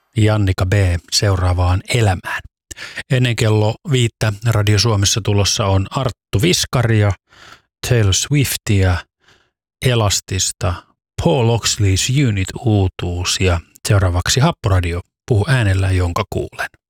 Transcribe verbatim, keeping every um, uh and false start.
Jannika B. seuraavaan elämään. Ennen kello viittä Radio Suomessa tulossa on Arttu Viskaria, Taylor Swiftia, Elastista, Paul Oxley's Unit uutuus ja seuraavaksi Happoradio, puhu äänellä, jonka kuulen.